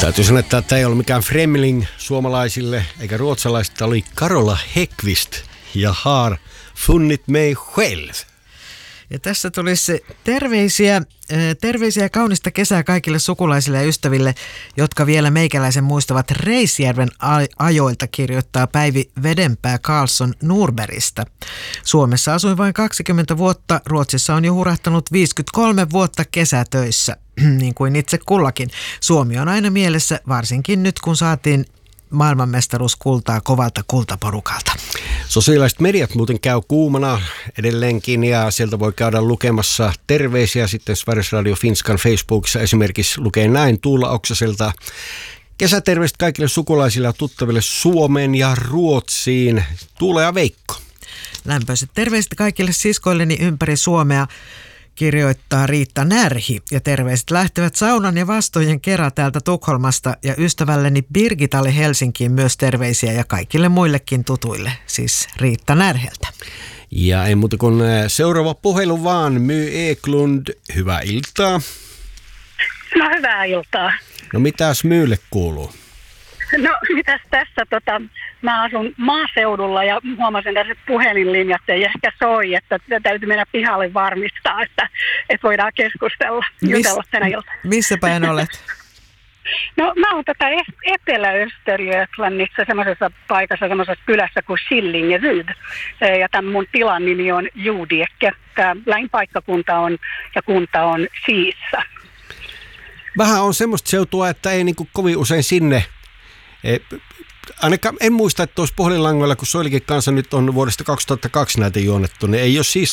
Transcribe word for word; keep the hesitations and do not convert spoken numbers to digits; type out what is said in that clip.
Täytyy sanoa, että tämä ei ole mikään Fremling suomalaisille eikä ruotsalaisille. Tämä oli Carola Häggkvist ja Har funnit mig själv. Ja tässä tulisi terveisiä, terveisiä kaunista kesää kaikille sukulaisille ja ystäville, jotka vielä meikäläisen muistavat Reisjärven ajoilta, kirjoittaa Päivi Vedenpää Karlsson Norbergistä. Suomessa asuin vain kaksikymmentä vuotta, Ruotsissa on jo hurahtanut viisikymmentäkolme vuotta kesätöissä, niin kuin itse kullakin. Suomi on aina mielessä, varsinkin nyt kun saatiin maailmanmestaruuskultaa kovalta kultaporukalta. Sosiaaliset mediat muuten käy kuumana edelleenkin ja sieltä voi käydä lukemassa terveisiä. Sitten Sveriges Radio Finskan Facebookissa esimerkiksi lukee näin Tuula Oksaselta. Kesäterveiset kaikille sukulaisille ja tuttaville Suomeen ja Ruotsiin. Tuula ja Veikko. Lämpöiset terveiset kaikille siskoilleni ympäri Suomea, kirjoittaa Riitta Närhi, ja terveiset lähtevät saunan ja vastojen kerran täältä Tukholmasta ja ystävälleni Birgitalle Helsinkiin myös terveisiä ja kaikille muillekin tutuille, siis Riitta Närheltä. Ja ei muuta kuin seuraava puhelu vaan, My Eklund, hyvää iltaa. No hyvää iltaa. No mitäs Myylle kuuluu? No mitäs tässä, tota, mä asun maaseudulla ja huomasin, että puhelinlinjat ei ehkä soi, että täytyy mennä pihalle varmistaa, että, että voidaan keskustella, Mis, jutella tänä iltana. Missä päin olet? No mä oon tota Etelä-Östergötlandissa semmoisessa paikassa, semmoisessa kylässä kuin Skillingeryd. Ja tämän mun tilan nimi on Juudiekke. Tämä lähinpaikkakunta on ja kunta on Siissa. Vähän on semmoista seutua, että ei niin kuin kovin usein sinne. Ainakaan en muista, että tuossa puhelinlangoilla, kun Soilikin kanssa nyt on vuodesta kaksituhattakaksi näitä juonnettu, niin ei ole siis